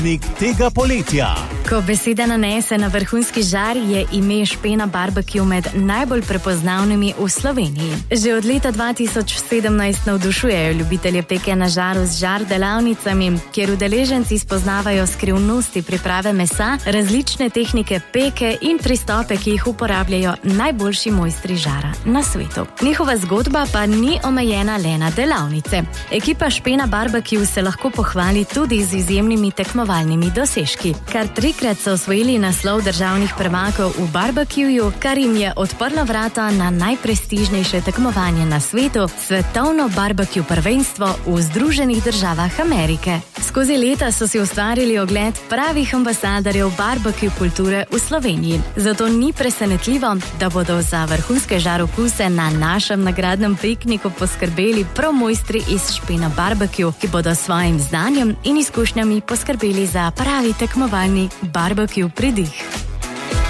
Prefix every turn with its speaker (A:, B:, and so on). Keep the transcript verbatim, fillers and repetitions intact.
A: tega poletja.
B: Ko beseda nanese na vrhunski žar, je ime Špena Barbecue med najbolj prepoznavnimi v Sloveniji. Že od leta dva tisoč sedemnajst navdušujejo ljubitelje peke na žaru z žar delavnicami, kjer udeleženci spoznavajo skrivnosti priprave mesa, različne tehnike peke in pristope, ki jih uporabljajo najboljši mojstri žara na svetu. Njihova zgodba pa ni omejena le na delavnice. Ekipa Špena Barbecue se lahko pohvali tudi z izjemnimi tekmovalnimi dosežki. Kar trikrat so osvojili naslov državnih prvakov v barbecueju, kar jim je odprlo vrata na najprestižnejše tekmovanje na svetu, svetovno barbecue prvenstvo v Združenih državah Amerike. Skozi leta so si ustvarili ogled pravih ambasadorjev barbecue kulture v Sloveniji. Zato ni presenetljivo, da bodo za vrhunske žarokuse na našem nagradnem pikniku poskrbeli prav mojstri iz Špena Barbecue, ki bodo s svojim znanjem in izkušnjami poskrbeli za pravi tekmovalni barbecue pridih.